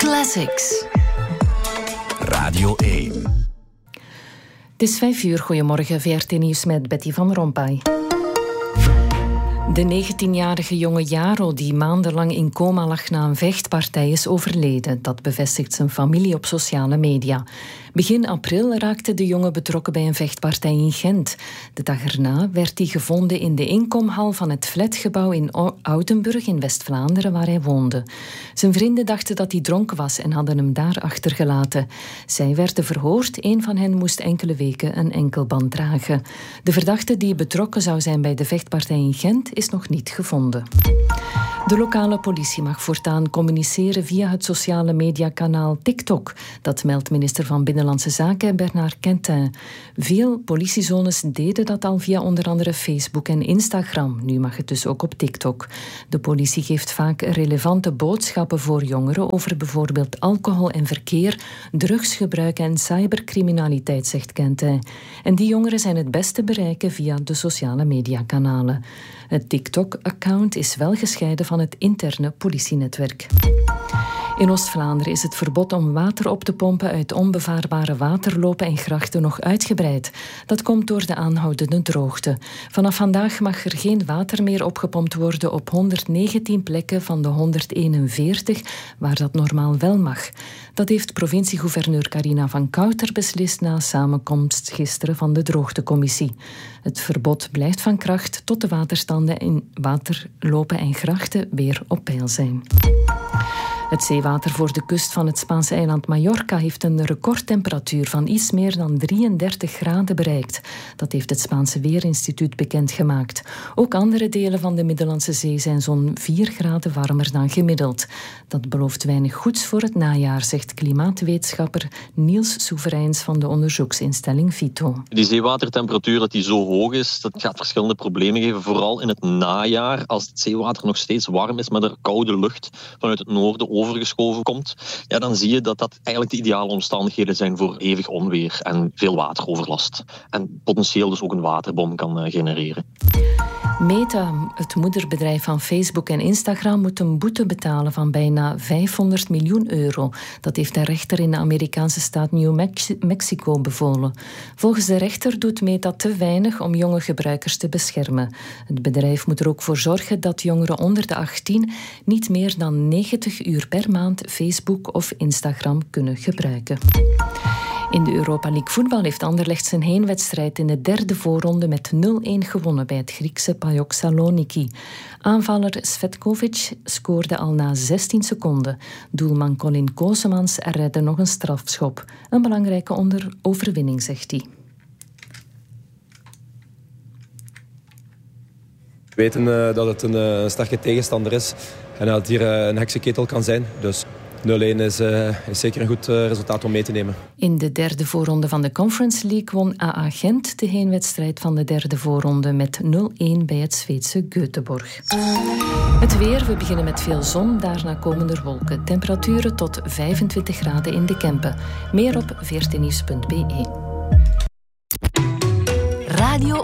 Classics. Radio 1. Het is 5:00. Goedemorgen, VRT Nieuws met Betty van Rompuy. De 19-jarige jonge Jaro, die maandenlang in coma lag na een vechtpartij, is overleden. Dat bevestigt zijn familie op sociale media. Begin april raakte de jongen betrokken bij een vechtpartij in Gent. De dag erna werd hij gevonden in de inkomhal van het flatgebouw in Oudenburg in West-Vlaanderen, waar hij woonde. Zijn vrienden dachten dat hij dronken was en hadden hem daar achtergelaten. Zij werden verhoord. Een van hen moest enkele weken een enkelband dragen. De verdachte die betrokken zou zijn bij de vechtpartij in Gent is nog niet gevonden. De lokale politie mag voortaan communiceren via het sociale mediakanaal TikTok. Dat meldt minister van Binnenlandse Zaken Bernard Quentin. Veel politiezones deden dat al via onder andere Facebook en Instagram. Nu mag het dus ook op TikTok. De politie geeft vaak relevante boodschappen voor jongeren over bijvoorbeeld alcohol en verkeer, drugsgebruik en cybercriminaliteit, zegt Quentin. En die jongeren zijn het beste bereiken via de sociale mediakanalen. Het TikTok-account is wel gescheiden van het interne politienetwerk. In Oost-Vlaanderen is het verbod om water op te pompen uit onbevaarbare waterlopen en grachten nog uitgebreid. Dat komt door de aanhoudende droogte. Vanaf vandaag mag er geen water meer opgepompt worden op 119 plekken van de 141 waar dat normaal wel mag. Dat heeft provincie-gouverneur Carina van Kouter beslist na samenkomst gisteren van de droogtecommissie. Het verbod blijft van kracht tot de waterstanden in waterlopen en grachten weer op peil zijn. Het zeewater voor de kust van het Spaanse eiland Mallorca heeft een recordtemperatuur van iets meer dan 33 graden bereikt. Dat heeft het Spaanse Weerinstituut bekendgemaakt. Ook andere delen van de Middellandse Zee zijn zo'n 4 graden warmer dan gemiddeld. Dat belooft weinig goeds voor het najaar, zegt klimaatwetenschapper Niels Soevereins van de onderzoeksinstelling Vito. Die zeewatertemperatuur dat die zo hoog is, dat gaat verschillende problemen geven. Vooral in het najaar, als het zeewater nog steeds warm is, maar er koude lucht vanuit het noorden overgeschoven komt, ja, dan zie je dat dat eigenlijk de ideale omstandigheden zijn voor hevig onweer en veel wateroverlast. En potentieel dus ook een waterbom kan genereren. Meta, het moederbedrijf van Facebook en Instagram, moet een boete betalen van bijna 500 miljoen euro. Dat heeft de rechter in de Amerikaanse staat New Mexico bevolen. Volgens de rechter doet Meta te weinig om jonge gebruikers te beschermen. Het bedrijf moet er ook voor zorgen dat jongeren onder de 18 niet meer dan 90 uur per maand Facebook of Instagram kunnen gebruiken. In de Europa League voetbal heeft Anderlecht zijn heenwedstrijd in de derde voorronde met 0-1 gewonnen bij het Griekse PAOK Saloniki. Aanvaller Svetkovic scoorde al na 16 seconden. Doelman Colin Koosemans redde nog een strafschop. Een belangrijke overwinning, zegt hij. We weten dat het een sterke tegenstander is en dat het hier een heksenketel kan zijn. Dus 0-1 is zeker een goed resultaat om mee te nemen. In de derde voorronde van de Conference League won AA Gent de heenwedstrijd van de derde voorronde met 0-1 bij het Zweedse Göteborg. Het weer, we beginnen met veel zon, daarna komen er wolken. Temperaturen tot 25 graden in de Kempen. Meer op vrtnieuws.be. Radio